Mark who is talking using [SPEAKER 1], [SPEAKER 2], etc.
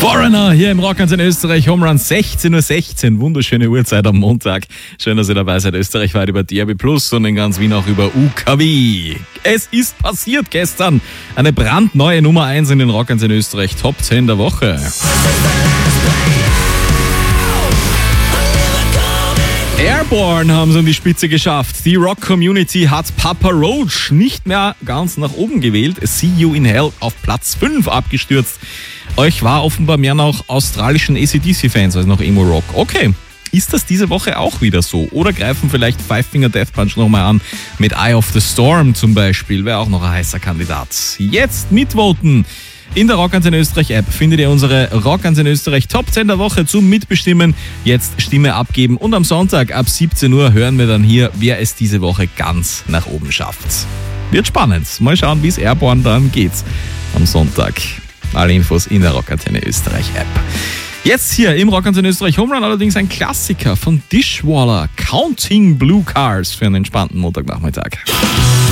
[SPEAKER 1] Foreigner hier im Rock'n'S in Österreich, Home Run 16:16 Uhr, wunderschöne Uhrzeit am Montag. Schön, dass ihr dabei seid. Österreich weit über DRB Plus und in ganz Wien auch über UKW. Es ist passiert gestern. Eine brandneue Nummer 1 in den Rock'n'S in Österreich, Top 10 der Woche. Airborne haben es an die Spitze geschafft. Die Rock-Community hat Papa Roach nicht mehr ganz nach oben gewählt. See You in Hell auf Platz 5 abgestürzt. Euch war offenbar mehr nach australischen AC/DC-Fans als nach Emo-Rock. Okay, ist das diese Woche auch wieder so? Oder greifen vielleicht Five Finger Death Punch nochmal an mit Eye of the Storm zum Beispiel? Wäre auch noch ein heißer Kandidat. Jetzt mitvoten! In der Rock'n'S in Österreich App findet ihr unsere Rock'n'S in Österreich Top 10 der Woche zum Mitbestimmen. Jetzt Stimme abgeben und am Sonntag ab 17 Uhr hören wir dann hier, wer es diese Woche ganz nach oben schafft. Wird spannend. Mal schauen, wie es Airborne dann geht am Sonntag. Alle Infos in der Rock'n'S in Österreich App. Jetzt hier im Rock'n'S in Österreich Home Run allerdings ein Klassiker von Dishwaller, Counting Blue Cars für einen entspannten Montagnachmittag.